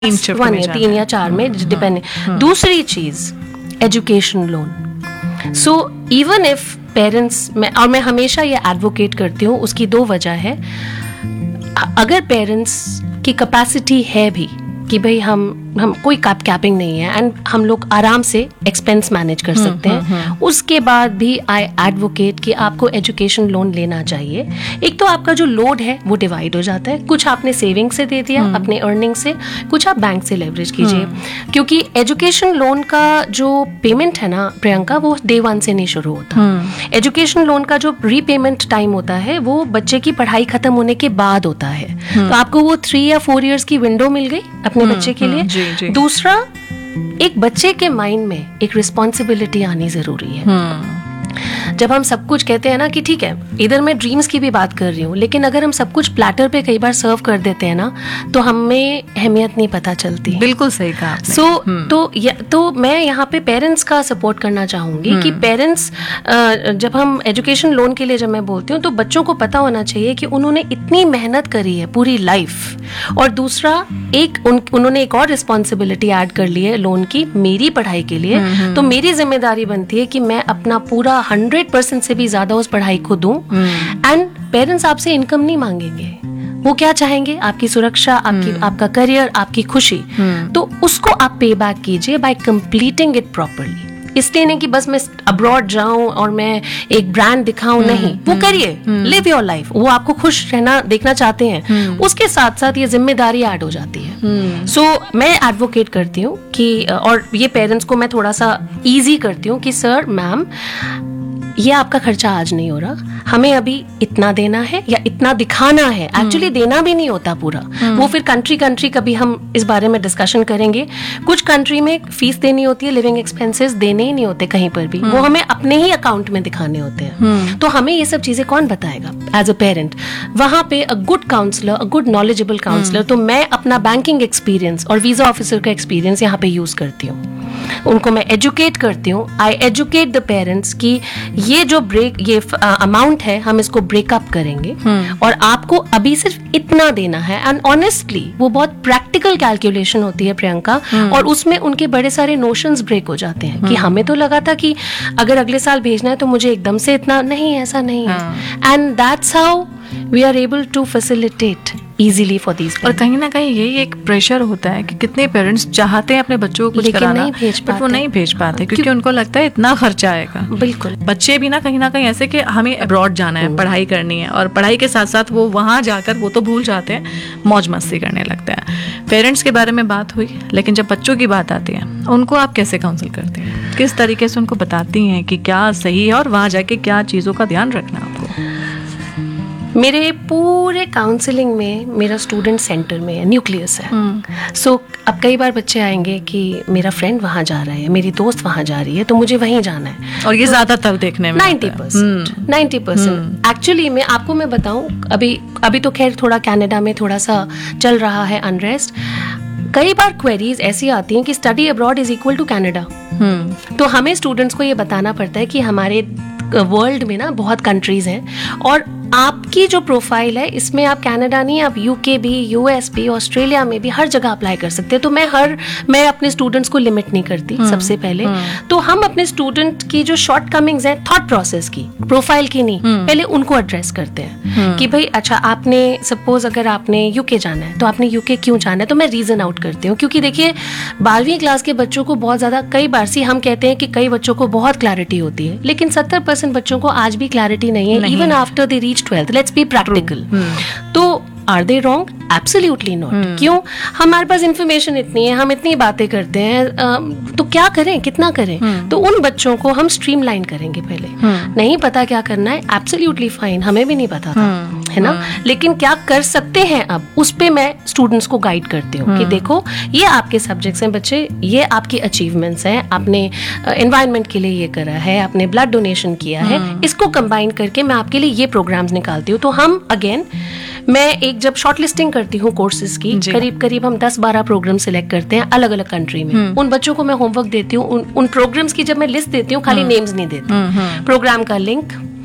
3 या 4 में डिपेंड। दूसरी चीज education loan. So even if parents, मैं हमेशा ये एडवोकेट करती हूँ, उसकी 2 वजह है। अगर पेरेंट्स की कैपेसिटी है भी कि भाई हम कोई कैपिंग नहीं है एंड हम लोग आराम से एक्सपेंस मैनेज कर सकते हैं, उसके बाद भी आई एडवोकेट कि आपको एजुकेशन लोन लेना चाहिए। एक तो आपका जो लोड है वो डिवाइड हो जाता है, कुछ आपने सेविंग से दे दिया अपने अर्निंग से, कुछ आप बैंक से लेवरेज कीजिए, क्योंकि एजुकेशन लोन का जो पेमेंट है ना प्रियंका, वो डे 1 से नहीं शुरू होता। एजुकेशन लोन का जो रीपेमेंट टाइम होता है वो बच्चे की पढ़ाई खत्म होने के बाद होता है। तो आपको वो 3 या 4 इयर्स की विंडो मिल गई अपने बच्चे के लिए। दूसरा, एक बच्चे के माइंड में एक रिस्पॉन्सिबिलिटी आनी जरूरी है। जब हम सब कुछ कहते हैं ना कि ठीक है, इधर मैं ड्रीम्स की भी बात कर रही हूँ, लेकिन अगर हम सब कुछ प्लेटर पे कई बार सर्व कर देते हैं ना, तो हमें अहमियत नहीं पता चलती। बिल्कुल सही कहा आपने। तो मैं यहाँ पे पेरेंट्स का सपोर्ट करना चाहूंगी कि पेरेंट्स, जब हम एजुकेशन लोन के लिए जब मैं बोलती हूँ, तो बच्चों को पता होना चाहिए कि उन्होंने इतनी मेहनत करी है पूरी लाइफ, और दूसरा उन्होंने एक और रिस्पॉन्सिबिलिटी ऐड कर ली है लोन की, मेरी पढ़ाई के लिए। तो मेरी जिम्मेदारी बनती है कि मैं अपना पूरा 100% से भी ज्यादा उस पढ़ाई को दूं। एंड पेरेंट्स आपसे इनकम नहीं मांगेंगे, वो क्या चाहेंगे? आपकी सुरक्षा, आपका करियर, आपकी खुशी। तो उसको आप पे बैक कीजिए बाय कंप्लीटिंग इट प्रॉपरली। इसलिए नहीं कि बस मैं अब्रॉड जाऊं और मैं एक ब्रांड दिखाऊं, नहीं, वो करिए, लिव योर लाइफ। वो आपको खुश रहना देखना चाहते हैं, उसके साथ साथ ये जिम्मेदारी ऐड हो जाती है। सो मैं एडवोकेट करती हूँ कि, और ये पेरेंट्स को मैं थोड़ा सा इजी करती हूँ कि सर, मैम, ये आपका खर्चा आज नहीं हो रहा, हमें अभी इतना देना है या इतना दिखाना है। एक्चुअली देना भी नहीं होता पूरा, वो फिर कंट्री कभी हम इस बारे में डिस्कशन करेंगे। कुछ कंट्री में फीस देनी होती है, लिविंग एक्सपेंसेस देने ही नहीं होते कहीं पर भी, वो हमें अपने ही अकाउंट में दिखाने होते हैं। तो हमें ये सब चीजें कौन बताएगा एज अ पेरेंट? वहां पे a good counsellor, a good knowledgeable counsellor. तो मैं अपना बैंकिंग एक्सपीरियंस और वीजा ऑफिसर का एक्सपीरियंस यहाँ पे यूज करती हूँ, उनको मैं एजुकेट करती हूँ। आई एजुकेट द पेरेंट्स कि ये जो ये अमाउंट है, हम इसको ब्रेकअप करेंगे और आपको अभी सिर्फ इतना देना है। एंड ऑनेस्टली वो बहुत प्रैक्टिकल कैलकुलेशन होती है प्रियंका, और उसमें उनके बड़े सारे नोशंस ब्रेक हो जाते हैं कि हमें तो लगा था कि अगर अगले साल भेजना है तो मुझे एकदम से इतना नहीं, ऐसा नहीं है। And that's how we are able to facilitate easily for these. और कहीं ना कहीं यही एक प्रेशर होता है कि कितने पेरेंट्स चाहते हैं अपने बच्चों को कुछ कराना, बट वो नहीं भेज पाते क्योंकि उनको लगता है इतना खर्चा आएगा। बिल्कुल, बच्चे भी ना कहीं ऐसे कि हमें अब्रॉड जाना है, पढ़ाई करनी है, और पढ़ाई के साथ साथ वो वहाँ जाकर वो तो भूल जाते हैं, मौज मस्ती करने लगते हैं। पेरेंट्स के बारे में बात हुई, लेकिन जब बच्चों की बात आती है, उनको आप कैसे काउंसिल करते हैं? किस तरीके से उनको बताती हैं कि क्या सही है और वहाँ जाके क्या चीज़ों का ध्यान रखना है आपको? मेरे पूरे काउंसलिंग में मेरा स्टूडेंट सेंटर में है, न्यूक्लियस है। सो अब कई बार बच्चे आएंगे कि मेरा फ्रेंड वहाँ जा रहा है, मेरी दोस्त वहाँ जा रही है, तो मुझे वहीं जाना है। और ये ज्यादातर देखने में 90% एक्चुअली मैं बताऊं, अभी तो खैर थोड़ा कनाडा में थोड़ा सा चल रहा है अनरेस्ट। कई बार क्वेरीज ऐसी आती हैं कि study abroad is equal to Canada. तो हमें स्टूडेंट्स को ये बताना पड़ता है कि हमारे वर्ल्ड में ना बहुत कंट्रीज हैं, और आपकी जो प्रोफाइल है इसमें आप कनाडा नहीं, आप यूके भी, यूएस भी, ऑस्ट्रेलिया में भी, हर जगह अप्लाई कर सकते हैं। तो मैं अपने स्टूडेंट्स को लिमिट नहीं करती सबसे पहले। तो हम अपने स्टूडेंट की जो शॉर्ट कमिंग्स हैं थॉट प्रोसेस की, प्रोफाइल की नहीं, पहले उनको एड्रेस करते हैं कि भाई अच्छा, आपने सपोज अगर आपने यूके जाना है, तो आपने यूके क्यों जाना है? तो मैं रीजन आउट करती हूँ, क्योंकि देखिए 12वीं क्लास के बच्चों को बहुत ज्यादा, कई बार हम कहते हैं कि कई बच्चों को बहुत क्लैरिटी होती है, लेकिन 70% बच्चों को आज भी क्लैरिटी नहीं है, even after they reach 12th। Let's be practical. तो are they wrong? Absolutely not. क्यों? हमारे पास इंफॉर्मेशन इतनी है, हम इतनी बातें करते हैं, तो क्या करें, कितना करें? तो उन बच्चों को हम स्ट्रीमलाइन करेंगे पहले। नहीं पता क्या करना है, एब्सोल्युटली फाइन, हमें भी नहीं पता था, है ना, लेकिन क्या कर सकते हैं अब, उस पे मैं स्टूडेंट्स को गाइड करती हूँ कि देखो ये आपके सब्जेक्ट्स हैं बच्चे, ये आपकी अचीवमेंट्स हैं, आपने एनवायरनमेंट के लिए ये करा है, आपने ब्लड डोनेशन किया है, इसको कंबाइन करके मैं आपके लिए ये प्रोग्राम्स निकालती हूँ। तो हम अगेन, मैं एक जब शॉर्टलिस्टिंग करती हूँ कोर्सेज की, करीब हम 10-12 प्रोग्राम सिलेक्ट करते हैं अलग अलग कंट्री में। उन बच्चों को मैं होमवर्क देती हूँ, उन प्रोग्राम्स की जब मैं लिस्ट देती हूँ, खाली नेम्स नहीं देती, प्रोग्राम का लिंक,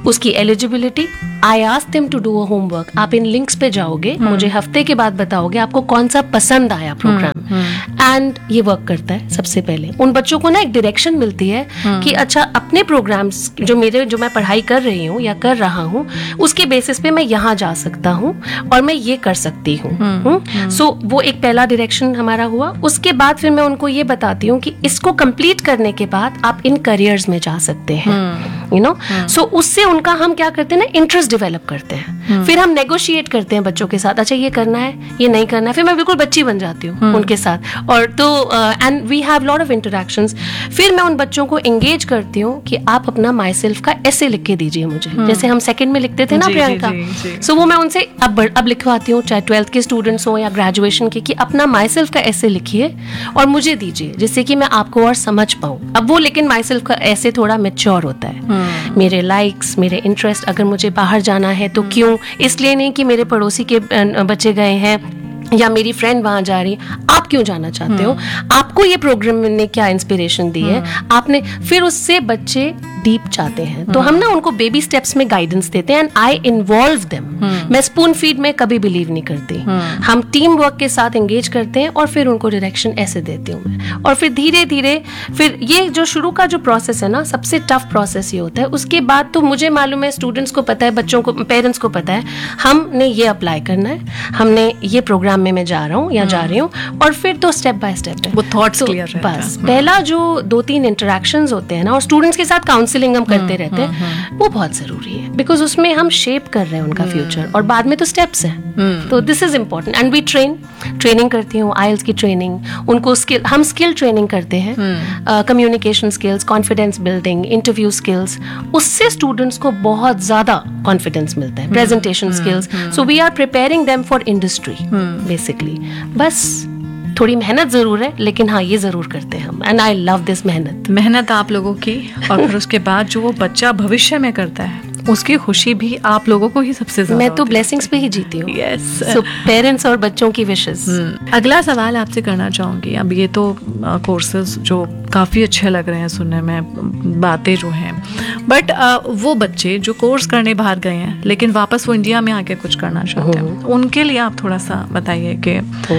उसकी eligibility, I ask them to do a homework, आप इन लिंक्स पे जाओगे, मुझे हफ्ते के बाद बताओगे आपको कौन सा पसंद आया प्रोग्राम, एंड ये वर्क करता है। सबसे पहले उन बच्चों को ना एक डायरेक्शन मिलती है कि अच्छा अपने प्रोग्राम्स जो मैं पढ़ाई कर रही हूँ या कर रहा हूँ उसके बेसिस पे मैं यहाँ जा सकता हूँ और मैं ये कर सकती हूँ। सो वो एक पहला डायरेक्शन हमारा हुआ। उसके बाद फिर मैं उनको ये बताती हूँ कि इसको कंप्लीट करने के बाद आप इन करियर्स में जा सकते हैं, यू नो। सो उससे उनका हम क्या करते हैं ना, इंटरेस्ट डेवलप करते हैं। फिर हम नेगोशिएट करते हैं बच्चों के साथ, अच्छा ये करना है, ये नहीं करना है। फिर मैं बिल्कुल बच्ची बन जाती हूँ उनके साथ, और तो and we have lot of interactions. फिर मैं उन बच्चों को एंगेज करती हूँ कि आप अपना माई सेल्फ का ऐसे लिख के दीजिए मुझे, जैसे हम सेकंड में लिखते थे ना प्रियंका। सो वो मैं उनसे अब लिखवाती हूँ, चाहे 12th के स्टूडेंट्स हो या ग्रेजुएशन के, कि अपना माई सेल्फ का ऐसे लिखिए और मुझे दीजिए, जिससे कि मैं आपको और समझ पाऊँ। अब वो लेकिन माई सेल्फ का ऐसे थोड़ा मैच्योर होता है, मेरे लाइक्स, मेरे इंटरेस्ट, अगर मुझे बाहर जाना है तो क्यों, इसलिए नहीं कि मेरे पड़ोसी के बच्चे गए हैं या मेरी फ्रेंड वहां जा रही, आप क्यों जाना चाहते हो, आपको ये प्रोग्राम ने क्या इंस्पिरेशन दी है आपने। फिर उससे बच्चे डीप जाते हैं, तो हम ना उनको बेबी स्टेप्स में गाइडेंस देते हैं, एंड आई इन्वॉल्व देम। मैं स्पून फीड में कभी बिलीव नहीं करती, हम टीम वर्क के साथ एंगेज करते हैं और फिर उनको डायरेक्शन ऐसे देती हूँ मैं। और फिर धीरे धीरे फिर ये जो शुरू का जो प्रोसेस है ना, सबसे टफ प्रोसेस ये होता है। उसके बाद तो मुझे मालूम है, स्टूडेंट्स को पता है, बच्चों को, पेरेंट्स को पता है, हमने ये अप्लाई करना है, हमने ये प्रोग्राम में मैं जा रहा हूँ या जा रही हूँ, और फिर तो स्टेप बाय स्टेप है वो थॉट्स क्लियर रहता है। बस पहला जो 2-3 इंटरेक्शंस होते हैं ना, और स्टूडेंट्स के साथ काउंसलिंग हम करते रहते हैं, वो बहुत जरूरी है, बिकॉज उसमें हम शेप कर रहे हैं उनका फ्यूचर, और बाद में तो स्टेप्स हैं। तो this is important, and we training करती हूँ, IELTS की ट्रेनिंग, उनको हम स्किल ट्रेनिंग करते हैं, communication skills, confidence building, interview skills. उससे स्टूडेंट्स को बहुत ज्यादा कॉन्फिडेंस मिलता है, presentation skills. So we are preparing them for industry basically. बस थोड़ी मेहनत जरूर है, लेकिन हाँ ये जरूर करते हैं हम, एंड आई लव दिस मेहनत आप लोगों की। और फिर उसके बाद जो वो बच्चा भविष्य में करता है, उसकी खुशी भी आप लोगों को ही सबसे ज्यादा। मैं तो ब्लेसिंग्स पे ही जीती हूँ। यस, सो पेरेंट्स और बच्चों की विशेस। अगला सवाल आपसे करना चाहूंगी। अब ये तो कोर्सेज जो काफ़ी अच्छे लग रहे हैं सुनने में, बातें जो हैं, बट वो बच्चे जो कोर्स करने बाहर गए हैं लेकिन वापस वो इंडिया में आके कुछ करना चाहते हैं, उनके लिए आप थोड़ा सा बताइए कि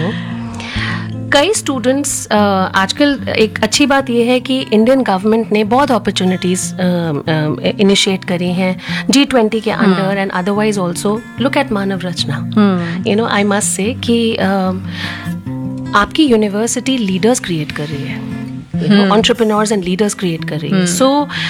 कई स्टूडेंट्स आजकल, एक अच्छी बात यह है कि इंडियन गवर्नमेंट ने बहुत अपॉर्चुनिटीज इनिशिएट करी हैं G20 के under and otherwise also. Look at Manav Rachna, you know, I must say कि आपकी यूनिवर्सिटी लीडर्स क्रिएट कर रही है, एंटरप्रेन्योर्स एंड लीडर्स क्रिएट कर रही है। सो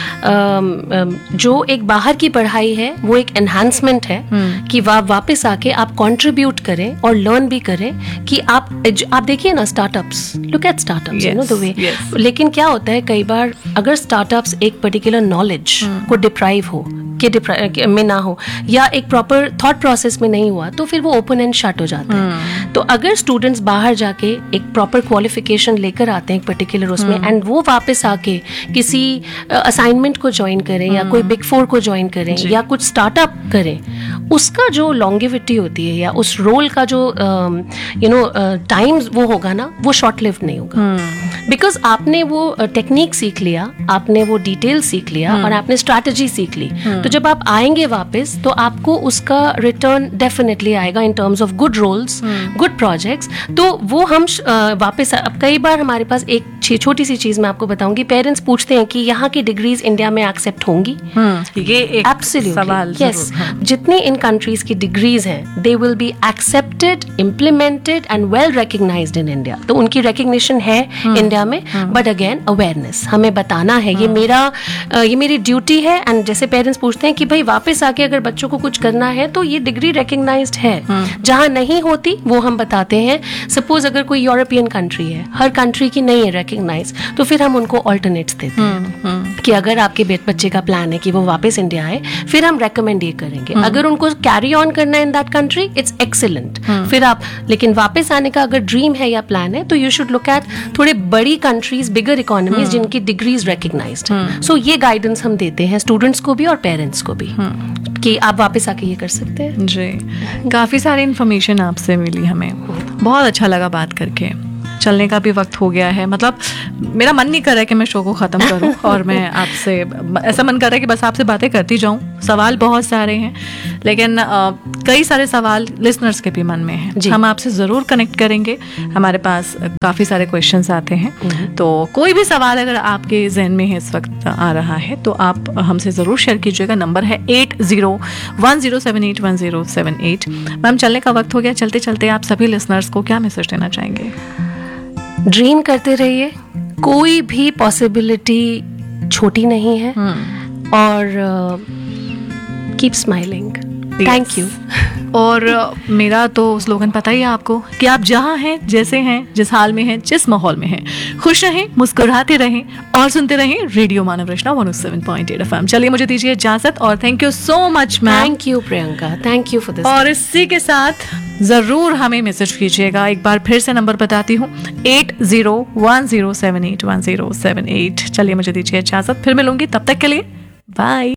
जो एक बाहर की पढ़ाई है वो एक एनहांसमेंट है कि वापस आके आप कंट्रीब्यूट करें और लर्न भी करें कि आप देखिए ना startups, look at startups, you know the way. लेकिन क्या होता है कई बार, अगर स्टार्टअप्स एक पर्टिकुलर नॉलेज को डिप्राइव हो में ना हो या एक प्रॉपर थॉट प्रोसेस में नहीं हुआ, तो फिर वो ओपन एंड शट हो जाता है। तो अगर स्टूडेंट्स बाहर जाके एक प्रॉपर क्वालिफिकेशन लेकर आते हैं एक पर्टिकुलर उसमें, एंड वो वापस आके किसी असाइनमेंट को ज्वाइन करें या कोई बिग 4 को ज्वाइन करें या कुछ स्टार्टअप करें, उसका जो लॉन्गेविटी होती है या उस रोल का जो यू नो टाइम वो होगा ना, वो शॉर्ट लिव्ड नहीं होगा। बिकॉज आपने वो टेक्निक सीख लिया, आपने वो डिटेल सीख लिया और आपने स्ट्रैटेजी सीख ली, तो जब आप आएंगे वापस तो आपको उसका रिटर्न डेफिनेटली आएगा in terms of good roles, good projects. तो वो हम वापस, अब कई बार हमारे पास एक छोटी सी चीज मैं आपको बताऊंगी, पेरेंट्स पूछते हैं कि यहाँ की डिग्रीज इंडिया में एक्सेप्ट होंगी। ये एक सवाल। यस, जितनी इन कंट्रीज की डिग्रीज हैं, they will be accepted, implemented and well recognised in India. तो उनकी रिकग्निशन है इंडिया में, बट अगेन अवेयरनेस हमें बताना है, ये मेरी ड्यूटी है। एंड जैसे पेरेंट्स पूछते हैं कि भाई वापस आके अगर बच्चों को कुछ करना है तो ये डिग्री रिकग्नाइज्ड है, जहां नहीं होती वो हम बताते हैं। सपोज अगर कोई यूरोपियन कंट्री है, हर कंट्री की नहीं है रिकग्नाइज, तो फिर हम उनको ऑल्टरनेट्स देते हैं कि अगर आपके बच्चे का प्लान है कि वो वापस इंडिया आए, फिर हम रेकमेंड ये करेंगे। अगर उनको कैरी ऑन करना है in that country, it's excellent. फिर आप, लेकिन वापस आने का अगर ड्रीम है या प्लान है, तो यू शुड लुक एट थोड़े बड़ी कंट्रीज, बिगर इकोनॉमीज जिनकी डिग्रीज रिकग्नाइज्ड है। सो ये गाइडेंस हम देते हैं स्टूडेंट्स को भी और पेरेंट्स को भी कि आप वापस आके ये कर सकते हैं। जी, काफ़ी सारी इन्फॉर्मेशन आपसे मिली, हमें बहुत अच्छा लगा बात करके। चलने का भी वक्त हो गया है। मतलब मेरा मन नहीं कर रहा है कि मैं शो को ख़त्म करूं और मैं आपसे, ऐसा मन कर रहा है कि बस आपसे बातें करती जाऊं। सवाल बहुत सारे हैं, लेकिन कई सारे सवाल लिसनर्स के भी मन में हैं। हम आपसे ज़रूर कनेक्ट करेंगे, हमारे पास काफ़ी सारे क्वेश्चंस आते हैं। तो कोई भी सवाल अगर आपके जहन में है इस वक्त आ रहा है तो आप हमसे ज़रूर शेयर कीजिएगा। नंबर है 8010781078। मैम, चलने का वक्त हो गया, चलते चलते आप सभी लिसनर्स को क्या मैसेज देना चाहेंगे? ड्रीम करते रहिए, कोई भी पॉसिबिलिटी छोटी नहीं है, और कीप स्माइलिंग। Thank you. और मेरा तो स्लोगन पता ही है आपको कि आप जहाँ हैं, जैसे हैं, जिस हाल में हैं, जिस माहौल में हैं, खुश रहें, मुस्कुराते रहें और सुनते रहें रेडियो मानव रचना 107.8 FM। चलिए, मुझे दीजिए इजाजत और thank you so much ma'am. Thank you Priyanka, thank you for this. और इसी के साथ जरूर हमें मैसेज कीजिएगा। एक बार फिर से नंबर बताती हूँ, 8010781078। चलिए, मुझे दीजिए इजाजत, फिर मिलूंगी, तब तक के लिए बाय।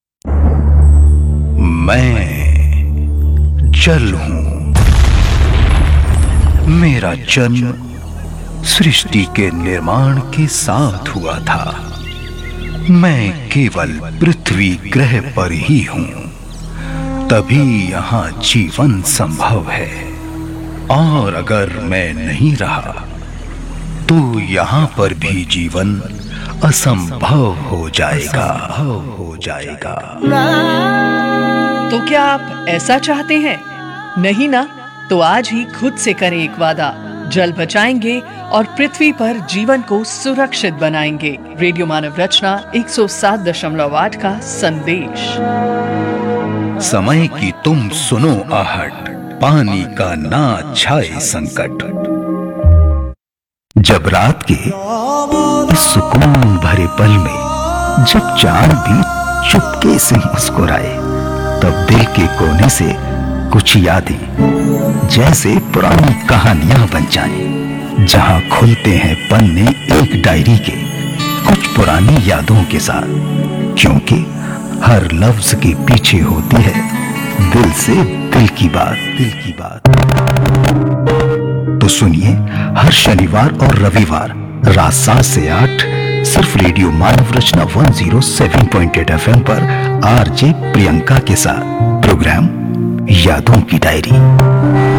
मैं जल हूं, मेरा जन्म सृष्टि के निर्माण के साथ हुआ था। मैं केवल पृथ्वी ग्रह पर ही हूं, तभी यहां जीवन संभव है। और अगर मैं नहीं रहा तो यहां पर भी जीवन असंभव हो जाएगा। तो क्या आप ऐसा चाहते हैं? नहीं ना? तो आज ही खुद से करें एक वादा, जल बचाएंगे और पृथ्वी पर जीवन को सुरक्षित बनाएंगे। रेडियो मानव रचना 107.8 का संदेश। समय की तुम सुनो आहट, पानी का ना छाए संकट। जब रात के इस सुकून भरे पल में जब चांद भी चुपके से मुस्कुराए, तब दिल के कोने से कुछ यादें जैसे पुरानी कहानियां बन जाए, जहां खुलते हैं पन्ने एक डायरी के कुछ पुरानी यादों के साथ। क्योंकि हर लफ्ज के पीछे होती है दिल से दिल की बात। तो सुनिए हर शनिवार और रविवार रात 7 से 8 सिर्फ रेडियो मानव रचना 107.8 FM पर आरजे प्रियंका के साथ प्रोग्राम यादों की डायरी।